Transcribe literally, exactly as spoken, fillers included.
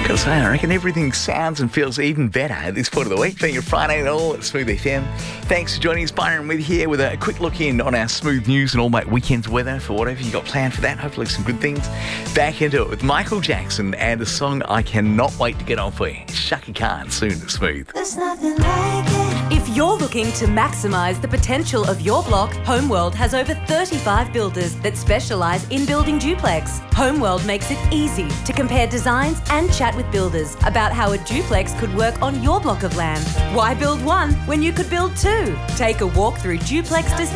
Gotta say, I reckon everything sounds and feels even better at this point of the week, being a Friday and all at Smooth F M. Thanks for joining us, Byron, with here with a quick look in on our Smooth news and all my weekend's weather for whatever you got planned for that. Hopefully some good things. Back into it with Michael Jackson and a song I cannot wait to get on for you. Shaka Khan soon at Smooth. There's nothing like it. If you're looking to maximise the potential of your block, Homeworld has over thirty-five builders that specialise in building duplex. Homeworld makes it easy to compare designs and chat with builders about how a duplex could work on your block of land. Why build one when you could build two? Take a walk through Duplex